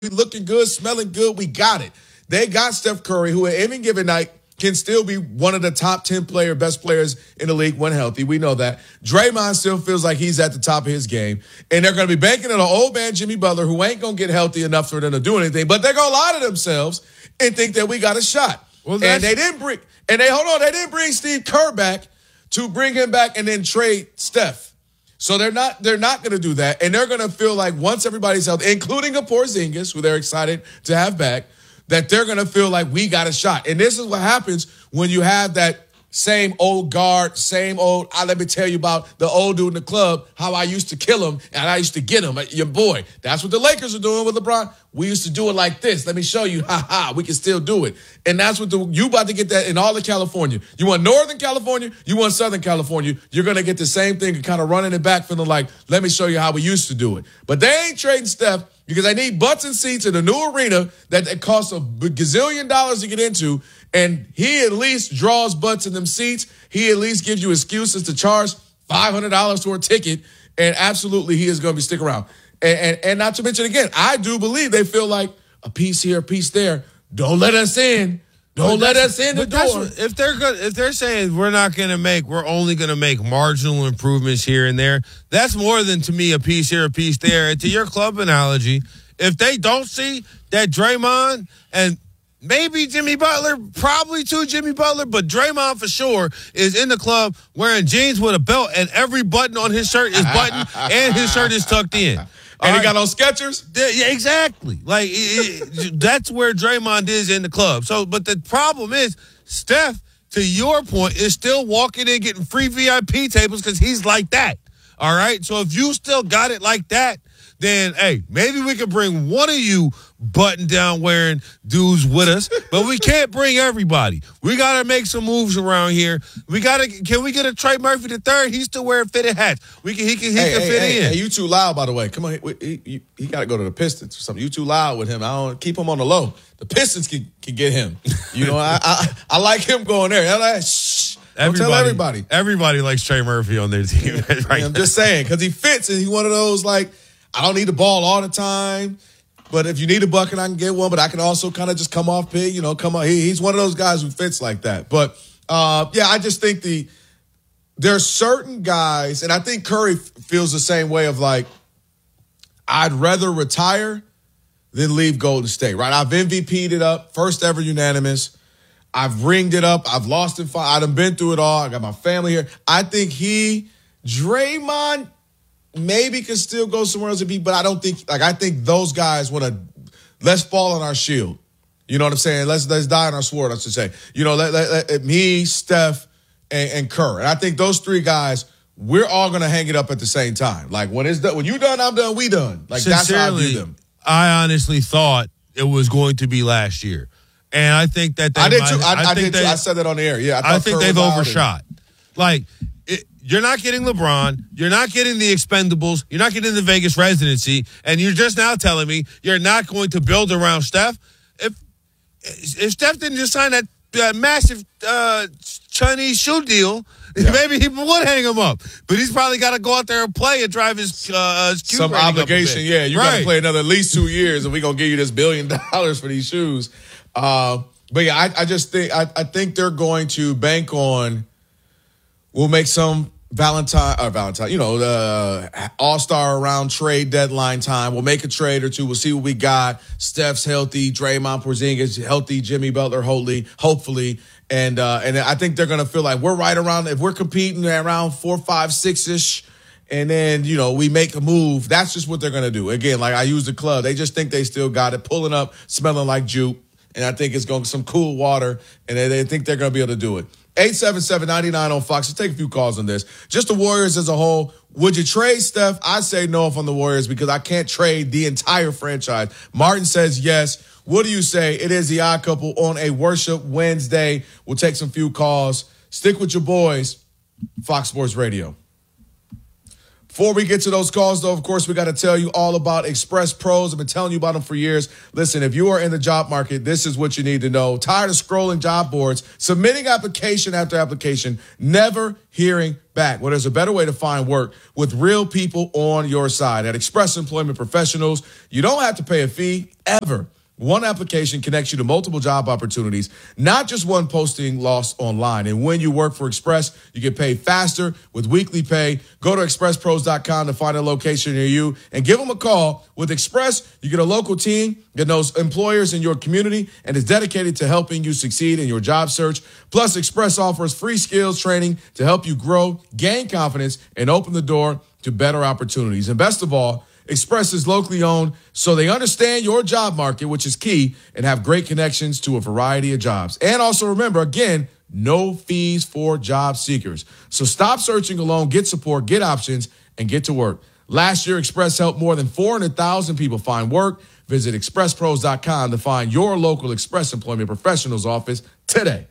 looking good, smelling good. We got it. They got Steph Curry, who at any given night can still be one of the top 10 best players in the league when healthy. We know that. Draymond still feels like he's at the top of his game. And they're going to be banking on an old man, Jimmy Butler, who ain't going to get healthy enough for them to do anything. But they're going to lie to themselves and think that we got a shot. Well, and they didn't bring Steve Kerr back to bring him back and then trade Steph. So they're not going to do that. And they're going to feel like once everybody's healthy, including a Porzingis, who they're excited to have back, that they're going to feel like we got a shot. And this is what happens when you have that same old guard, let me tell you about the old dude in the club, how I used to kill him and I used to get him. Your boy. That's what the Lakers are doing with LeBron. We used to do it like this. Let me show you. We can still do it. And that's what you about to get that in all of California. You want Northern California, you want Southern California. You're going to get the same thing and kind of running it back feeling like, let me show you how we used to do it. But they ain't trading Steph because they need butts and seats in a new arena that costs a gazillion dollars to get into. And he at least draws butts in them seats. He at least gives you excuses to charge $500 for a ticket. And absolutely, he is going to be stick around. And not to mention, again, I do believe they feel like a piece here, a piece there. Don't let us in. Don't let us in the door. If they're saying we're only going to make marginal improvements here and there, that's more than, to me, a piece here, a piece there. And to your club analogy, if they don't see that Draymond and maybe Jimmy Butler, probably too Jimmy Butler, but Draymond for sure is in the club wearing jeans with a belt and every button on his shirt is buttoned and his shirt is tucked in. And he got on Skechers? Yeah, exactly. Like, that's where Draymond is in the club. So, but the problem is, Steph, to your point, is still walking in getting free VIP tables because he's like that. All right? So if you still got it like that, then, hey, maybe we could bring one of you button-down wearing dudes with us, but we can't bring everybody. We got to make some moves around here. Can we get a Trey Murphy the third? He's still wearing fitted hats. He can fit in. Hey, you too loud, by the way. Come on, he got to go to the Pistons or something. You too loud with him. I don't keep him on the low. The Pistons can get him. You know, I like him going there. Shh. Don't tell everybody. Everybody likes Trey Murphy on their team. Right? I'm just saying, because he fits, and he's one of those, like, I don't need the ball all the time, but if you need a bucket, I can get one. But I can also kind of just come off big, come on. He's one of those guys who fits like that. But, I just think there are certain guys, and I think Curry feels the same way of like, I'd rather retire than leave Golden State, right? I've MVP'd it up, first ever unanimous. I've ringed it up. I've lost in five. I've been through it all. I got my family here. I think Draymond, maybe could still go somewhere else and be, but I don't think, I think those guys want to, let's fall on our shield. You know what I'm saying? Let's die on our sword, I should say. Let me, Steph, and Kerr. And I think those three guys, we're all going to hang it up at the same time. Like, when it's done, when you done, I'm done, we done. Like, that's how I view them. I honestly thought it was going to be last year. And I think that they I did too. I said that on the air. Yeah, I think they've overshot. You're not getting LeBron. You're not getting the Expendables. You're not getting the Vegas residency. And you're just now telling me you're not going to build around Steph. If Steph didn't just sign that massive Chinese shoe deal, maybe he would hang him up. But he's probably got to go out there and play and drive his some obligation. Yeah, you got to play another at least 2 years, and we're going to give you this $1 billion for these shoes. But yeah, I just think I think they're going to bank on. We'll make some Valentine, the All-Star around trade deadline time. We'll make a trade or two. We'll see what we got. Steph's healthy, Draymond, Porzingis healthy, Jimmy Butler hopefully, and I think they're gonna feel like we're right around. If we're competing around 4, 5, 6-ish, and then we make a move. That's just what they're gonna do. Again, like I use the club. They just think they still got it, pulling up, smelling like juke, and I think it's going some cool water, and they think they're gonna be able to do it. 877-99 on Fox. Let's take a few calls on this. Just the Warriors as a whole. Would you trade Steph? I say no if I'm the Warriors because I can't trade the entire franchise. Martin says yes. What do you say? It is the Odd Couple on a Worship Wednesday. We'll take some few calls. Stick with your boys. Fox Sports Radio. Before we get to those calls, though, of course, we got to tell you all about Express Pros. I've been telling you about them for years. Listen, if you are in the job market, this is what you need to know. Tired of scrolling job boards, submitting application after application, never hearing back? Well, there's a better way to find work with real people on your side. At Express Employment Professionals, you don't have to pay a fee ever. One application connects you to multiple job opportunities, not just one posting lost online. And when you work for Express, you get paid faster with weekly pay. Go to expresspros.com to find a location near you and give them a call. With Express, you get a local team that knows employers in your community and is dedicated to helping you succeed in your job search. Plus, Express offers free skills training to help you grow, gain confidence, and open the door to better opportunities. And best of all, Express is locally owned, so they understand your job market, which is key, and have great connections to a variety of jobs. And also remember, again, no fees for job seekers. So stop searching alone, get support, get options, and get to work. Last year, Express helped more than 400,000 people find work. Visit expresspros.com to find your local Express Employment Professionals office today.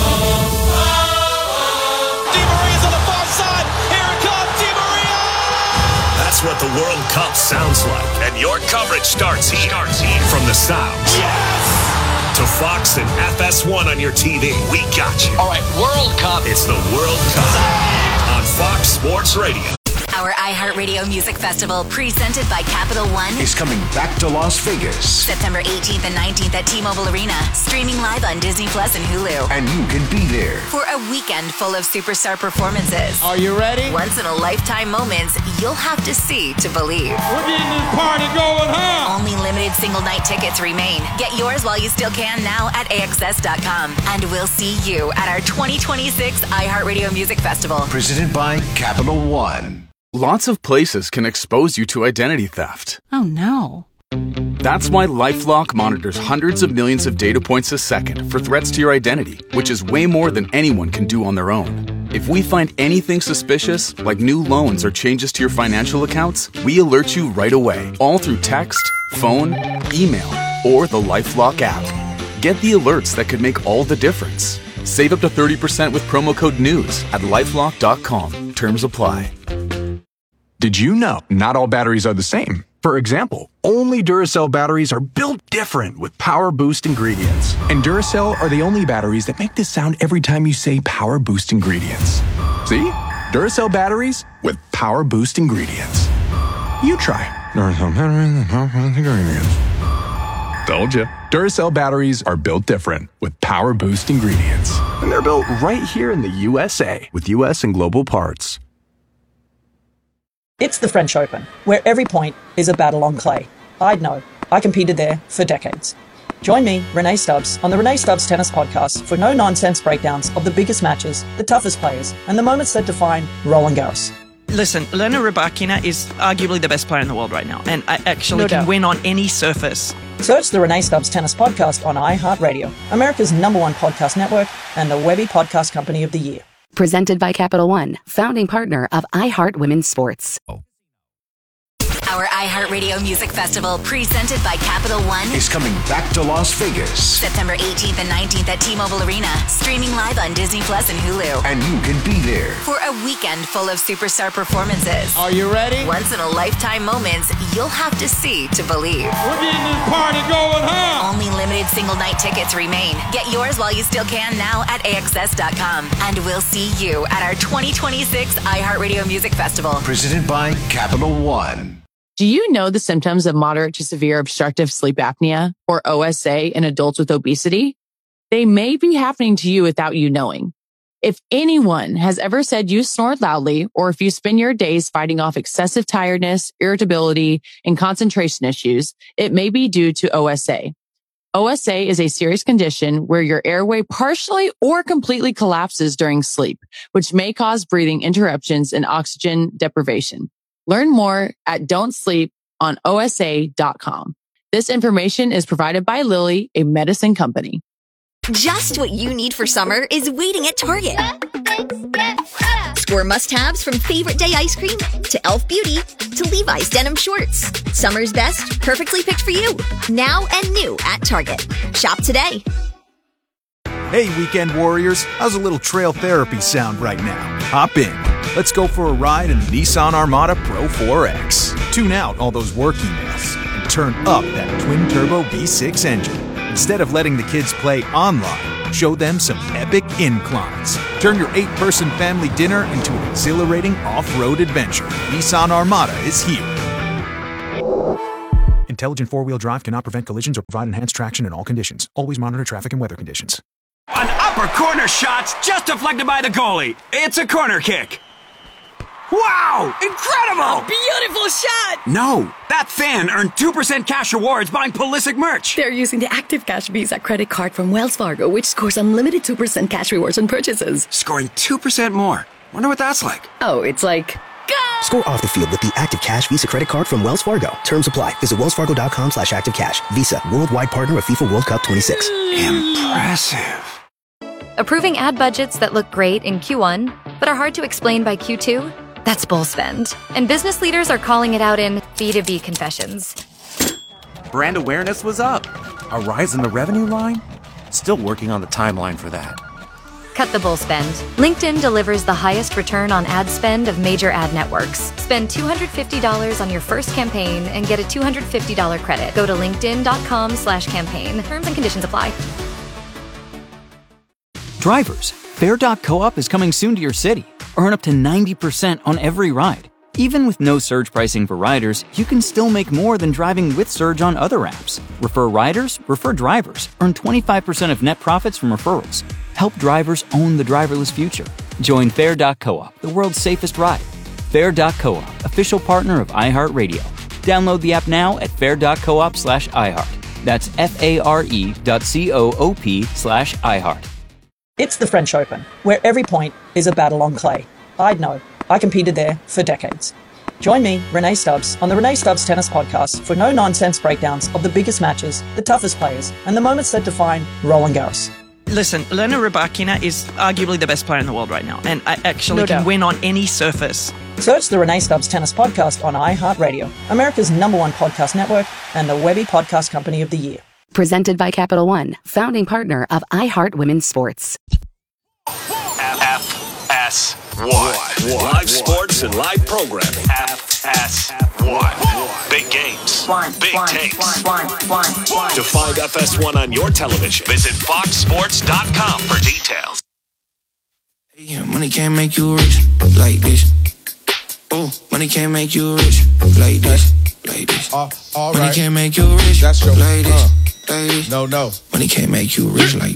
That's what the World Cup sounds like. And your coverage starts here. From the sounds. Yes! To Fox and FS1 on your TV. We got you. All right, World Cup. It's the World Cup on Fox Sports Radio. Our iHeartRadio Music Festival, presented by Capital One, is coming back to Las Vegas. September 18th and 19th at T-Mobile Arena, streaming live on Disney Plus and Hulu. And you can be there for a weekend full of superstar performances. Are you ready? Once-in-a-lifetime moments you'll have to see to believe. We're getting this party going, huh? Only limited single-night tickets remain. Get yours while you still can now at AXS.com. And we'll see you at our 2026 iHeartRadio Music Festival. Presented by Capital One. Lots of places can expose you to identity theft. Oh, no. That's why LifeLock monitors hundreds of millions of data points a second for threats to your identity, which is way more than anyone can do on their own. If we find anything suspicious, like new loans or changes to your financial accounts, we alert you right away, all through text, phone, email, or the LifeLock app. Get the alerts that could make all the difference. Save up to 30% with promo code NEWS at LifeLock.com. Terms apply. Did you know not all batteries are the same? For example, only Duracell batteries are built different with Power Boost ingredients. And Duracell are the only batteries that make this sound every time you say Power Boost ingredients. See? Duracell batteries with Power Boost ingredients. You try. Duracell batteries with Power Boost ingredients. Told ya. Duracell batteries are built different with Power Boost ingredients. And they're built right here in the USA with US and global parts. It's the French Open, where every point is a battle on clay. I'd know. I competed there for decades. Join me, Renee Stubbs, on the Renee Stubbs Tennis Podcast for no-nonsense breakdowns of the biggest matches, the toughest players, and the moments that define Roland Garros. Listen, Elena Rybakina is arguably the best player in the world right now, and I actually can win on any surface. Search the Renee Stubbs Tennis Podcast on iHeartRadio, America's #1 podcast network, and the Webby Podcast Company of the Year. Presented by Capital One, founding partner of iHeart Women's Sports. Our iHeartRadio Music Festival, presented by Capital One, is coming back to Las Vegas. September 18th and 19th at T-Mobile Arena, streaming live on Disney Plus and Hulu. And you can be there for a weekend full of superstar performances. Are you ready? Once-in-a-lifetime moments you'll have to see to believe. We're getting this party going, huh? Only limited single-night tickets remain. Get yours while you still can now at AXS.com. And we'll see you at our 2026 iHeartRadio Music Festival. Presented by Capital One. Do you know the symptoms of moderate to severe obstructive sleep apnea, or OSA, in adults with obesity? They may be happening to you without you knowing. If anyone has ever said you snore loudly, or if you spend your days fighting off excessive tiredness, irritability, and concentration issues, it may be due to OSA. OSA is a serious condition where your airway partially or completely collapses during sleep, which may cause breathing interruptions and oxygen deprivation. Learn more at don'tsleeponosa.com. This information is provided by Lilly, a medicine company. Just what you need for summer is waiting at Target. Score must-haves from Favorite Day ice cream to Elf Beauty to Levi's denim shorts. Summer's best, perfectly picked for you. Now and new at Target. Shop today. Hey, weekend warriors. How's a little trail therapy sound right now? Hop in. Let's go for a ride in the Nissan Armada Pro 4X. Tune out all those work emails and turn up that twin-turbo V6 engine. Instead of letting the kids play online, show them some epic inclines. Turn your 8-person family dinner into an exhilarating off-road adventure. Nissan Armada is here. Intelligent four-wheel drive cannot prevent collisions or provide enhanced traction in all conditions. Always monitor traffic and weather conditions. An upper corner shot's just deflected by the goalie. It's a corner kick. Wow! Incredible! Beautiful shot! No, that fan earned 2% cash rewards buying Pulisic merch. They're using the Active Cash Visa credit card from Wells Fargo, which scores unlimited 2% cash rewards on purchases. Scoring 2% more. Wonder what that's like. Oh, it's like... Go! Score off the field with the Active Cash Visa credit card from Wells Fargo. Terms apply. Visit wellsfargo.com/activecash. Visa, worldwide partner of FIFA World Cup 26. Impressive. Approving ad budgets that look great in Q1, but are hard to explain by Q2? That's bull spend. And business leaders are calling it out in B2B confessions. Brand awareness was up. A rise in the revenue line? Still working on the timeline for that. Cut the bull spend. LinkedIn delivers the highest return on ad spend of major ad networks. Spend $250 on your first campaign and get a $250 credit. Go to linkedin.com/campaign. Terms and conditions apply. Drivers, Fair.coop is coming soon to your city. Earn up to 90% on every ride. Even with no surge pricing for riders, you can still make more than driving with Surge on other apps. Refer riders, refer drivers. Earn 25% of net profits from referrals. Help drivers own the driverless future. Join Fair.coop, the world's safest ride. Fair.coop, official partner of iHeartRadio. Download the app now at fair.coop/iHeart. That's FARE.coop/iHeart. It's the French Open, where every point is a battle on clay. I'd know. I competed there for decades. Join me, Renee Stubbs, on the Renee Stubbs Tennis Podcast for no-nonsense breakdowns of the biggest matches, the toughest players, and the moments that define Roland Garros. Listen, Elena Rybakina is arguably the best player in the world right now, and I actually can win on any surface. Search the Renee Stubbs Tennis Podcast on iHeartRadio, America's #1 podcast network, and the Webby Podcast Company of the Year. Presented by Capital One, founding partner of iHeart Women's Sports. FS1. Live sports and live programming. FS1. Big games. Big takes. To find FS1 on your television, visit foxsports.com for details. Yeah, money can't make you rich like this. Oh, money can't make you rich like this. Like this. All money right. Can't make you rich. That's your like this. Like this. No. Money can't make you rich like